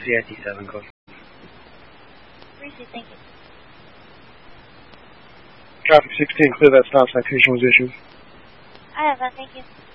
CIT7, go. Appreciate, thank you. Traffic 16, clear that stop sign, 2 issues. I have that, thank you.